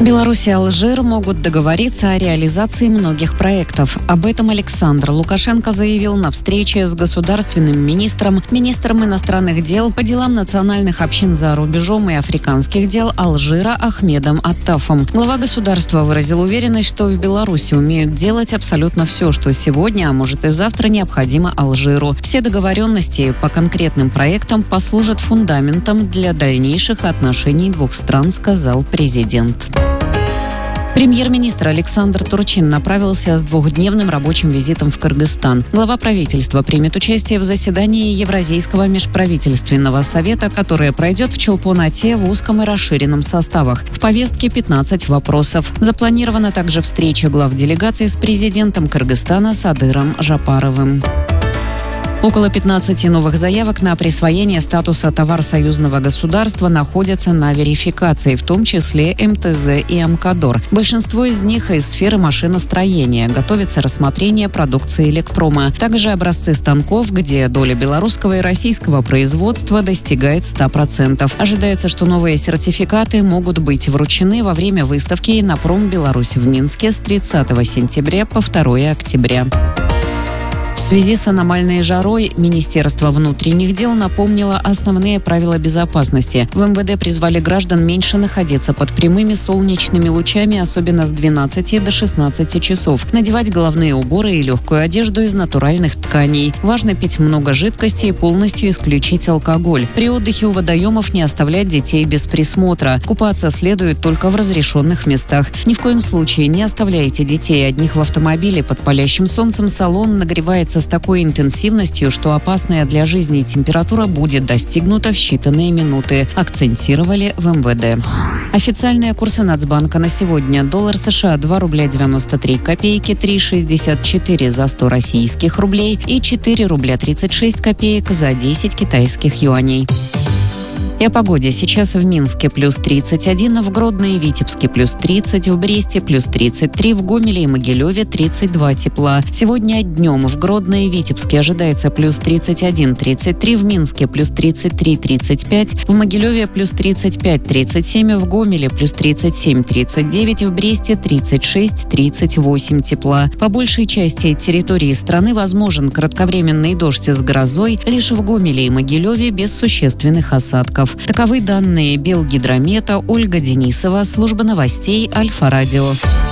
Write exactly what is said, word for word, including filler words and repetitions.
Беларусь и Алжир могут договориться о реализации многих проектов. Об этом Александр Лукашенко заявил на встрече с государственным министром, министром иностранных дел по делам национальных общин за рубежом и африканских дел Алжира Ахмедом Аттафом. Глава государства выразил уверенность, что в Беларуси умеют делать абсолютно все, что сегодня, а может и завтра необходимо Алжиру. Все договоренности по конкретным проектам послужат фундаментом для дальнейших отношений двух стран, сказал президент. Премьер-министр Александр Турчин направился с двухдневным рабочим визитом в Кыргызстан. Глава правительства примет участие в заседании Евразийского межправительственного совета, которое пройдет в Чолпон-Ате в узком и расширенном составах. В повестке пятнадцать вопросов. Запланирована также встреча глав делегаций с президентом Кыргызстана Садыром Жапаровым. Около пятнадцати новых заявок на присвоение статуса товар союзного государства находятся на верификации, в том числе эм тэ зэ и Амкадор. Большинство из них из сферы машиностроения. Готовится рассмотрение продукции Элекпрома. Также образцы станков, где доля белорусского и российского производства достигает ста процентов. Ожидается, что новые сертификаты могут быть вручены во время выставки «Иннопром Беларусь» в Минске с тридцатого сентября по второе октября. В связи с аномальной жарой Министерство внутренних дел напомнило основные правила безопасности. В эм вэ дэ призвали граждан меньше находиться под прямыми солнечными лучами, особенно с двенадцати до шестнадцати часов. Надевать головные уборы и легкую одежду из натуральных тканей. Важно пить много жидкости и полностью исключить алкоголь. При отдыхе у водоемов не оставлять детей без присмотра. Купаться следует только в разрешенных местах. Ни в коем случае не оставляйте детей одних в автомобиле. Под палящим солнцем салон нагревается с такой интенсивностью, что опасная для жизни температура будет достигнута в считанные минуты, акцентировали в эм вэ дэ. Официальные курсы Нацбанка на сегодня. Доллар США два рубля девяносто три копейки, три шестьдесят четыре за сто российских рублей и четыре рубля тридцать шесть копеек за десять китайских юаней. И о погоде. Сейчас в Минске плюс тридцать один, в Гродно и Витебске плюс тридцать, в Бресте плюс тридцать три, в Гомеле и Могилеве тридцать два тепла. Сегодня днем в Гродно и Витебске ожидается плюс тридцать один тридцать три, в Минске плюс тридцать три тридцать пять, в Могилеве плюс тридцать пять тридцать семь, в Гомеле плюс тридцать семь тридцать девять, в Бресте тридцать шесть тридцать восемь тепла. По большей части территории страны возможен кратковременный дождь с грозой, лишь в Гомеле и Могилеве без существенных осадков. Таковы данные Белгидромета. Ольга Денисова, служба новостей Альфа-Радио.